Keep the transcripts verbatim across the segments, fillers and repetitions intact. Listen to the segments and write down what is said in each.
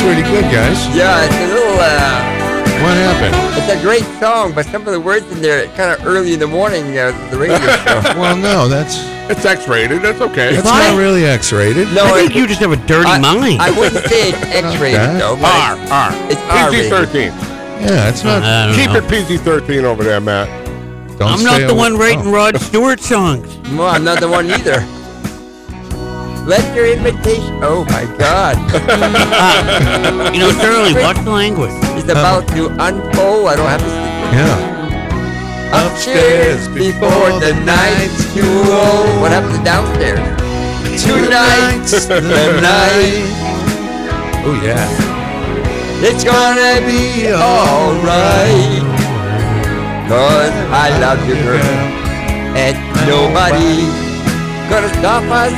pretty good, guys. Yeah, it's a little, uh... What happened? It's a great song, but some of the words in there, kind of early in the morning, uh, the radio show. Well, no, that's... It's X-rated. That's okay. It's not really X-rated. No, I think it, you just have a dirty I, mind. I wouldn't say it's X-rated, Okay. though. but R, it's- R. It's P G R-rated. thirteen. Yeah, it's not... I don't Keep know. it P G thirteen over there, Matt. Don't I'm stay not the away- one writing oh. Rod Stewart songs. Well, I'm not the one either. Let your invitation... Oh, my God. Ah, you know, it's early. Watch the language. It's about to unfold. I don't have to see Yeah. Upstairs before the night's too old. What happened to downstairs? Tonight's the night. Oh, yeah. It's gonna be alright. Cause I love you, girl. And nobody gonna stop us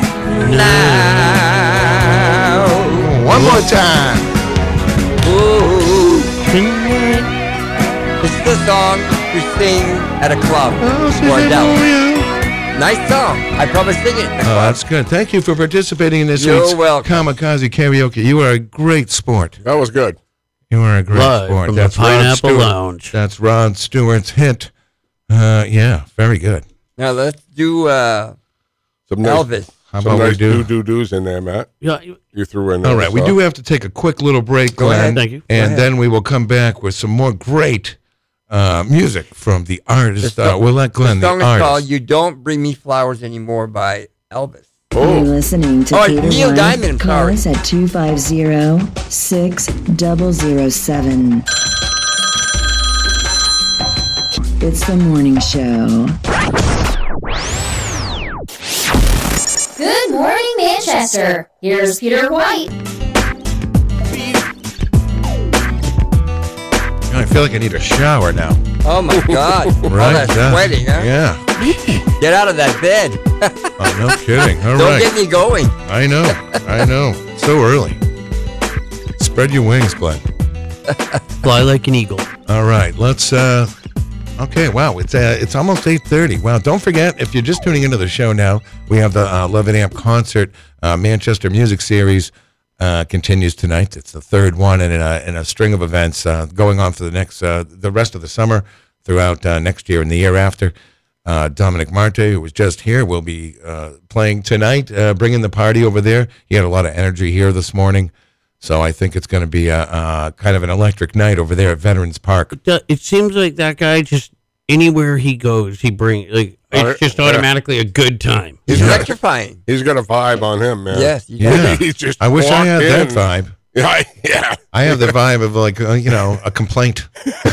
now. One more time. Ooh. This is the song to sing at a club or a deli. Nice song. I probably sing it. Oh, that's good. Thank you for participating in this You're week's welcome. Kamikaze Karaoke. You are a great sport. That was good. You are a great Live sport. from That's the Rod Pineapple Stewart. Lounge. That's Rod Stewart's hit. Uh, yeah, very good. Now let's do uh, Some nice, Elvis. How some about nice we do? do-do-dos in there, Matt. Yeah, you- You threw in there. All right, we so. do have to take a quick little break, Go Glenn. ahead. Thank you. Go And ahead. then we will come back with some more great uh, music from the artist. The Uh, song- we'll let Glenn, the the, song is artist. called "You Don't Bring Me Flowers Anymore" by Elvis. You're listening to Oh, Peter Neil White. Diamond, I'm Call sorry. us at two five zero, six zero zero seven. It's the morning show. Good morning, Manchester. Here's Peter White. I feel like I need a shower now. Oh my God! All Right? that Yeah. sweating, huh? Yeah. Get out of that bed. Oh, no kidding. All Don't right. get me going. I know. I know. So early. Spread your wings, Glenn. fly like an eagle. All right. Let's. uh Okay. Wow. It's uh, it's almost eight thirty. Wow. Don't forget, if you're just tuning into the show now, we have the uh, eleven amp concert uh, Manchester Music Series uh, continues tonight. It's the third one in a, in a string of events uh, going on for the next uh, the rest of the summer, throughout uh, next year and the year after. Uh, Dominic Marte, who was just here, will be uh, playing tonight, uh, bringing the party over there. He had a lot of energy here this morning, so I think it's going to be a, a kind of an electric night over there at Veterans Park. It, do- it seems like that guy just anywhere he goes, he brings like it's Alright, just yeah. automatically a good time. He's Yeah. electrifying. He's got a vibe on him, man. Yes. You Yeah, He's just I wish I had walked that in. vibe. Yeah, yeah. I have the vibe of like uh, you know a complaint.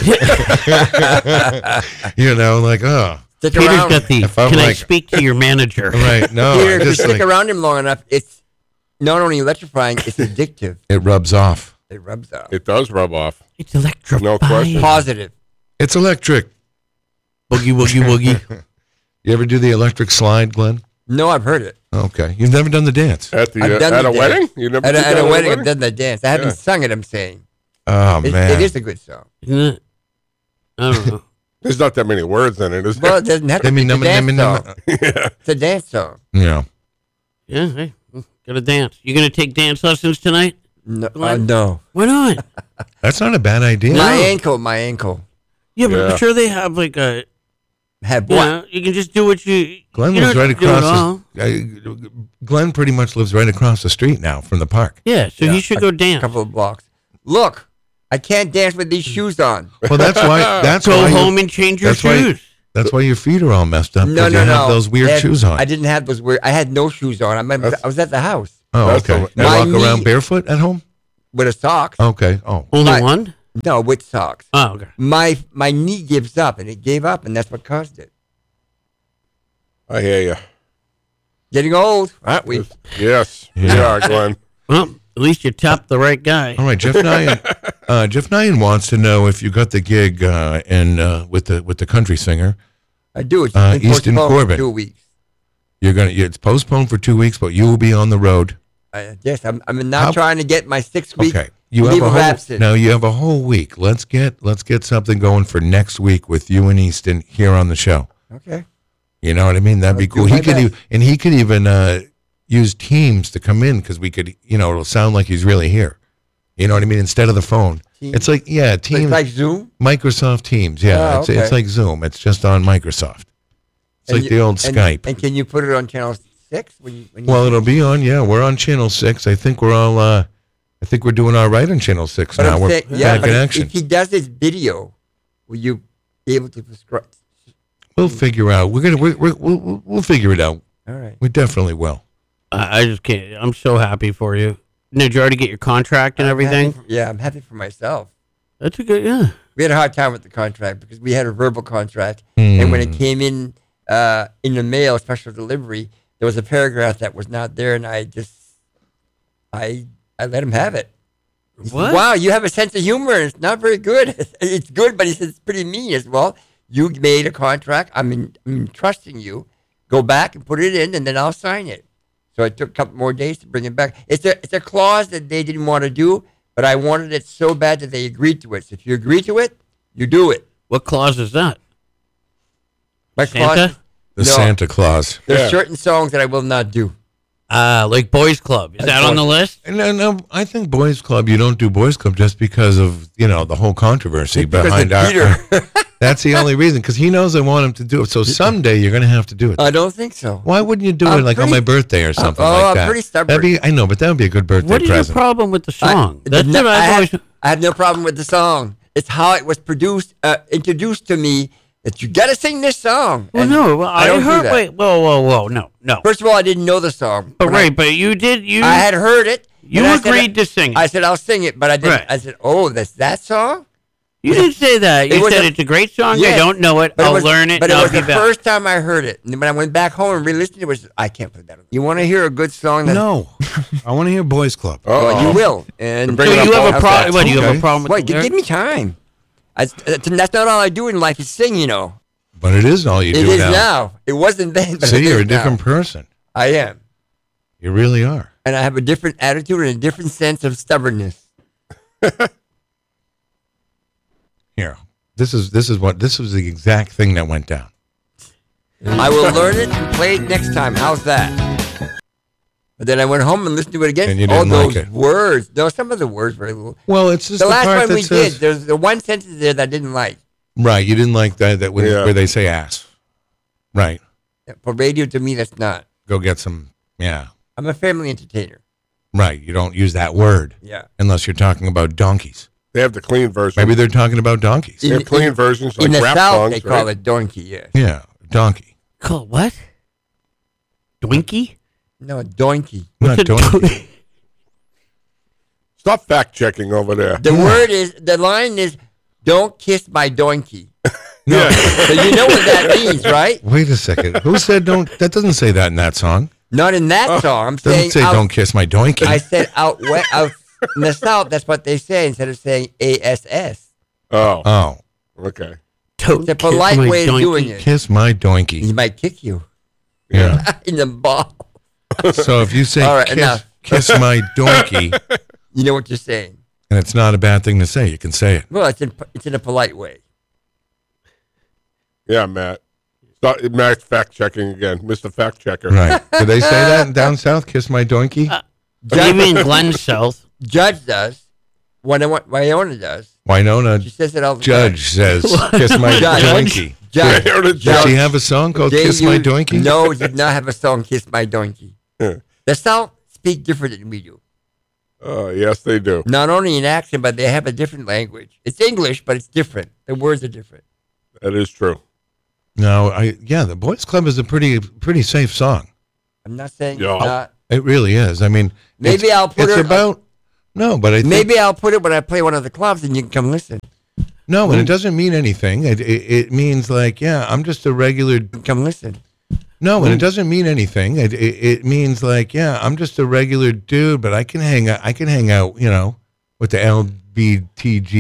You know, like oh Stick Peter's around. got the. If I'm Can I like- speak to your manager? right no, Peter, I if you just stick like, around him long enough, it's not only electrifying, it's addictive. it rubs off. It rubs off. It does rub off. It's electrifying. No question. Positive. It's electric. Boogie woogie woogie. You ever do the electric slide, Glenn? No, I've heard it. Okay, you've never done the dance. At the I've uh, done at the a dance. wedding? You never At a, did at that a wedding, I've done the dance. I haven't Yeah. sung it, I'm saying. Oh It, man, it is a good song. Isn't it? I don't know. There's not that many words in it, is Well, it there? doesn't have to I be mean, a number, dance number, song. number, yeah. It's a dance song. yeah. Yeah, hey, gotta dance. You gonna take dance lessons tonight? No, uh, Glenn? no. Why not? That's not a bad idea. My ankle, my ankle. Yeah, but Yeah. I'm sure they have like a. Have You what? know, you can just do what you. Glenn you lives don't right have to do it across. all. The, uh, Glenn pretty much lives right across the street now from the park. Yeah, so Yeah, he should a go dance. couple of blocks. Look, I can't dance with these shoes on. Well, that's why. That's Go why. you- home and change your that's why- shoes. That's why your feet are all messed up. No, 'cause no, you no. have those weird I had- shoes on. I didn't have those weird. I had no shoes on. I, mean, That's- I was at the house oh, That's okay. the- You My walk knee- around barefoot at home? with a socks. Okay. Oh, Only But- one? No, with socks. Oh, okay. My my knee gives up, and it gave up, and that's what caused it. I hear you. Getting old, aren't we? Yes. Yeah. Yeah, Glenn. Well, at least you tapped the right guy. all right. Jeff Nyan. Uh, Jeff Nyan wants to know if you got the gig uh, in uh, with the with the country singer. I do. It's Uh, been Easton postponed for Corbin. two weeks. You're gonna. It's postponed for two weeks, but you will be on the road. I, yes, I'm. I'm now How- trying to get my six week Okay. You have leave a of whole, absence. now you have a whole week. Let's get let's get something going for next week with you and Easton here on the show. Okay. You know what I mean? That'd be I'll do cool. He my could best. e- and he could even uh, use Teams to come in because we could, you know, it'll sound like he's really here. You know what I mean? Instead of the phone. Teams? It's like, yeah, It's Teams, like Zoom. Microsoft Teams. Yeah, Oh, it's, okay. it's like Zoom. It's just on Microsoft. It's And like you- the old and- Skype. And can you put it on channel six when you? When you Well, it'll be on. Yeah, we're on channel six. I think we're all. Uh, I think we're doing all right on channel six But now. I'm We're saying, yeah, back but in if- action. if he does this video, will you be able to prescribe? We'll figure out. We're gonna. We're, we're, we'll we'll figure it out. All right. We definitely will. I, I just can't. I'm so happy for you. Did you already get your contract and I'm everything? happy for- yeah, I'm happy for myself. That's a good. Yeah. We had a hard time with the contract because we had a verbal contract, and when Hmm. it came in uh, in the mail, special delivery, there was a paragraph that was not there, and I just, I, I let him have it. He said, What? wow, you have a sense of humor. It's not very good. It's good, but he says it's pretty mean as well. You made a contract. I'm, in, I'm trusting you. Go back and put it in, and then I'll sign it. So it took a couple more days to bring it back. It's a it's a clause that they didn't want to do, but I wanted it so bad that they agreed to it. So if you agree to it, you do it. What clause is that? My Santa? clause, The No. Santa Claus. there's Yeah. certain songs that I will not do. Uh, like Boys Club. Is that on the list? And no, no, I think Boys Club. You don't do Boys Club just because of you know the whole controversy Because behind of our. Peter. That's the only reason because he knows I want him to do it. So someday you're going to have to do it. I don't think so. Why wouldn't you do I'm it like on pretty- my birthday or something oh, like I'm that? pretty stubborn. That'd be, I know, but that would be a good birthday What is your present. problem with the song? I, That's no, what I, I've always. have, I have no problem with the song. It's how it was produced, uh, introduced to me that you got to sing this song. Well, And no. Well, I, don't do heard. that. Wait. Whoa. Whoa. Whoa. No. No. First of all, I didn't know the song. But When I- right. But you did. You. I had heard it. You and I said- agreed to sing it. I said I'll sing it, but I didn't. Right. I said, "Oh, that's that song." You didn't say that. It You was said a- it's a great song. I Yes, don't know it. but I'll was, learn it. But and it I'll was be the back. first time I heard it, and when I went back home and re-listened, to it was I can't put that on. You want to hear a good song? That, No, I want to hear Boys Club. well, Uh-oh. you will. And bring So it up you have all a the problem? time. What do you have Okay. a problem with wait, the give, give lyrics? me time. I, that's that's not all I do in life is sing. You know, But it is all you it do is now. now. It wasn't then. But See, it you're is a different now. person. I am, You really are. and I have a different attitude and a different sense of stubbornness. Here, this is this is what this was the exact thing that went down. I will learn it and play it next time. How's that? But then I went home and listened to it again. And you All didn't like those it. words. No, some of the words were a little. Well, it's just The the, last part one that we says, did, there's the one sentence there that I didn't like. right. You didn't like that that when, Yeah. where they say ass. Right. For radio, to me, that's not. Go get some. Yeah. I'm a family entertainer. Right. You don't use that word Yeah. unless you're talking about donkeys. They have the clean version. Maybe they're talking about donkeys. They have In- clean in- versions like In the rap South, songs. they call right? it donkey, yes. Yeah, donkey. Call what? Dwinky? No, donkey. Not a donkey. Stop fact checking over there. The word is, the line is, don't kiss my donkey. No. So you know what that means, right? Wait a second. Who said don't? That doesn't say that in that song. Not in that song. I'm Doesn't saying say out, don't kiss my donkey. I said out, we- out in the South, that's what they say instead of saying A S S. Oh, oh, okay. Don't It's a kiss polite my way of donkey. doing it. kiss my donkey. He might kick you Yeah. in the ball. So if you say All right, kiss, enough. kiss my donkey, You know what you're saying. and it's not a bad thing to say, you can say it. Well, it's in, it's in a polite way. Yeah, Matt. Stop, Matt's fact checking again. Mister Fact Checker. Right. Did they say that down south? Kiss my donkey? You mean Glen South? Judge does. When Wyona does. Winona She says it all the Judge says, kiss my Judge. donkey. Judge. Wyona Does Judge. she have a song called They Kiss My use- Donkey? No, did not have a song, Kiss My Donkey. Yeah. The South speak different than we do. Oh, yes, they do. Not only in accent, but they have a different language. It's English, but it's different. The words are different. That is true. No, I yeah, the Boys Club is a pretty pretty safe song. I'm not saying Yeah. it's not. It really is. I mean, Maybe it's, I'll put it's it- about no, but I think, Maybe I'll put it when I play one of the clubs and you can come listen. no, and it doesn't mean anything. It, it it means like yeah, I'm just a regular. Come listen. No, and it doesn't mean anything. It, it it means like yeah, I'm just a regular dude, but I can hang out. I can hang out, you know, with the L B T G